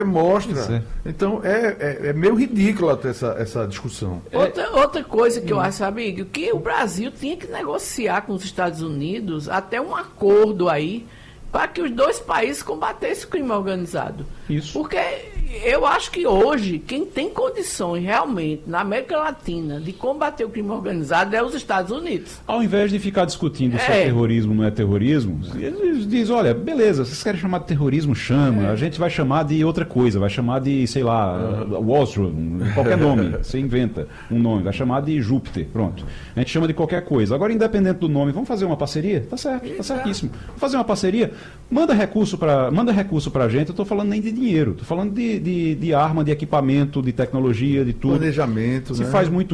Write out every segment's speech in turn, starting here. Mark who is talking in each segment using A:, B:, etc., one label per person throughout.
A: mostra. Então é meio ridícula até essa discussão.
B: Outra coisa que eu acho, amigo, que o Brasil tinha que negociar com os Estados Unidos até um acordo aí para que os dois países combatessem o crime organizado.
C: Isso.
B: Porque eu acho que hoje, quem tem condições realmente, na América Latina, de combater o crime organizado é os Estados Unidos.
C: Ao invés de ficar discutindo se é terrorismo ou não é terrorismo, eles dizem, olha, beleza, vocês querem chamar de terrorismo, chama, a gente vai chamar de outra coisa, vai chamar de, sei lá, Wall Street, qualquer nome, você inventa um nome, vai chamar de Júpiter, pronto. A gente chama de qualquer coisa. Agora, independente do nome, vamos fazer uma parceria? Tá certo, tá certíssimo. Vamos fazer uma parceria? Manda recurso pra gente, eu tô falando nem de dinheiro, tô falando de arma, de equipamento, de tecnologia, de tudo.
A: Planejamento,
C: se faz muito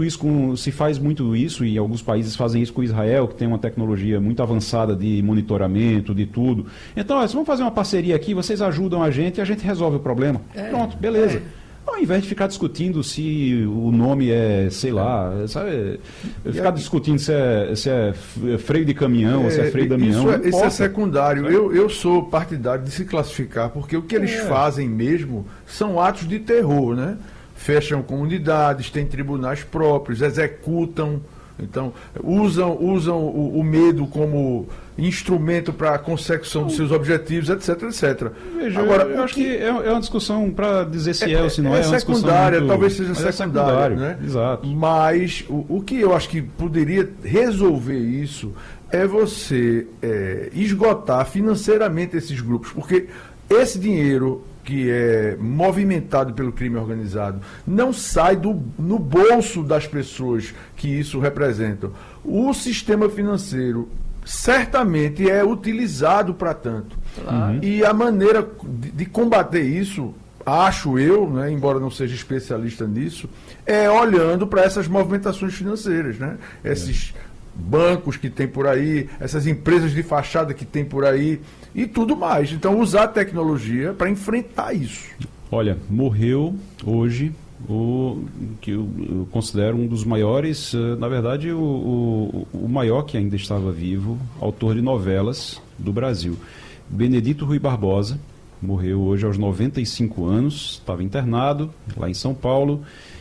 C: isso, e alguns países fazem isso com Israel, que tem uma tecnologia muito avançada de monitoramento, de tudo. Então, vamos fazer uma parceria aqui, vocês ajudam a gente e a gente resolve o problema. Pronto, beleza. Ao invés de ficar discutindo se o nome é, sei lá, sabe, ficar discutindo se é freio de caminhão ou se é freio de caminhão.
A: Isso é secundário. Eu sou partidário de se classificar, porque o que eles fazem mesmo são atos de terror, né? Fecham comunidades, têm tribunais próprios, executam. Então, usam o medo como instrumento para a consecução dos seus objetivos, etc, etc.
C: Veja, agora, eu acho que é uma discussão para dizer se é ou se não é. É uma
A: secundária, talvez seja secundária, né?
C: Exato.
A: Mas o que eu acho que poderia resolver isso é você esgotar financeiramente esses grupos, porque esse dinheiro que é movimentado pelo crime organizado não sai no bolso das pessoas que isso representa. O sistema financeiro certamente é utilizado para tanto. Claro. E a maneira de combater isso, acho eu, né, embora não seja especialista nisso, é olhando para essas movimentações financeiras, né? Esses bancos que tem por aí, essas empresas de fachada que tem por aí e tudo mais. Então, usar a tecnologia para enfrentar isso.
C: Olha, morreu hoje o que eu considero um dos maiores, na verdade, o maior que ainda estava vivo, autor de novelas do Brasil. Benedito Rui Barbosa, morreu hoje aos 95 anos, estava internado lá em São Paulo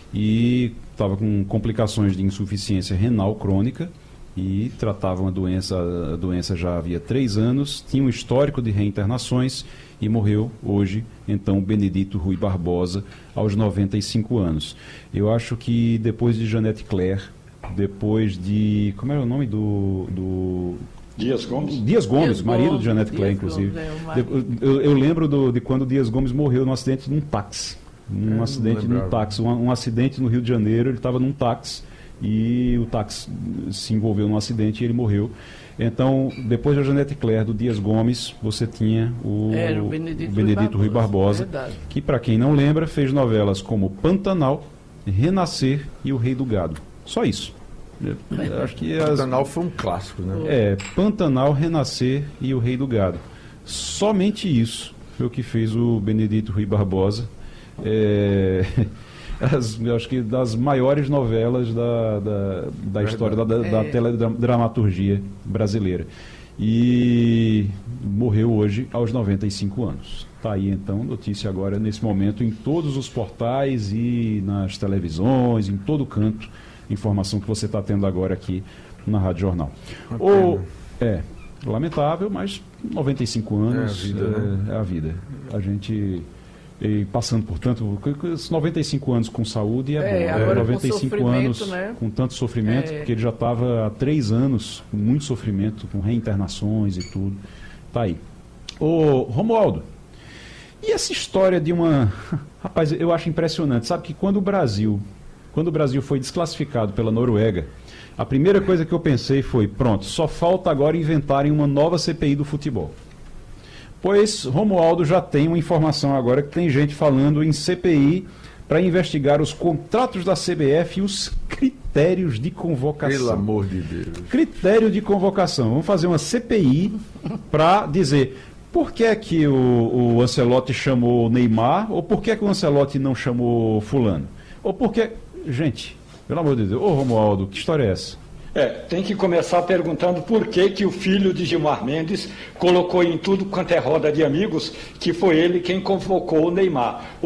C: e estava com complicações de insuficiência renal crônica e tratava a doença já havia 3 anos, tinha um histórico de reinternações e morreu hoje, então, Benedito Rui Barbosa, aos 95 anos. Eu acho que depois de Janete Claire, depois de... Como era o nome do
D: Dias Gomes?
C: Dias Gomes, marido de Janete Claire, inclusive. Eu lembro de quando Dias Gomes morreu num acidente de um táxi. Um acidente no Rio de Janeiro, ele estava num táxi e o táxi se envolveu num acidente e ele morreu. Então, depois da Janete Claire, do Dias Gomes, você tinha o Benedito Rui Barbosa, que, para quem não lembra, fez novelas como Pantanal, Renascer e O Rei do Gado. Só isso.
A: Acho que Pantanal foi um clássico, né?
C: Pantanal, Renascer e O Rei do Gado. Somente isso foi o que fez o Benedito Rui Barbosa. Eu acho que das maiores novelas da história da teledramaturgia brasileira. E morreu hoje aos 95 anos. Está aí então, notícia agora nesse momento em todos os portais e nas televisões, em todo canto, informação que você está tendo agora aqui na Rádio Jornal. Lamentável, mas 95 anos é a vida. A gente... E passando por tanto, 95 anos com saúde é bom, 95 anos com tanto sofrimento, porque ele já estava há 3 anos com muito sofrimento, com reinternações e tudo. Tá aí. Ô, Romualdo, e essa história de uma... Rapaz, eu acho impressionante, sabe que quando o Brasil foi desclassificado pela Noruega, a primeira coisa que eu pensei foi, pronto, só falta agora inventarem uma nova CPI do futebol. Pois Romualdo já tem uma informação agora que tem gente falando em CPI para investigar os contratos da CBF e os critérios de convocação.
A: Pelo amor de Deus.
C: Critério de convocação. Vamos fazer uma CPI para dizer por que é que o Ancelotti chamou o Neymar ou por que é que o Ancelotti não chamou fulano. Ou por que... Gente, pelo amor de Deus. Ô Romualdo, que história é essa?
D: Tem que começar perguntando por que o filho de Gilmar Mendes colocou em tudo quanto é roda de amigos que foi ele quem convocou o Neymar.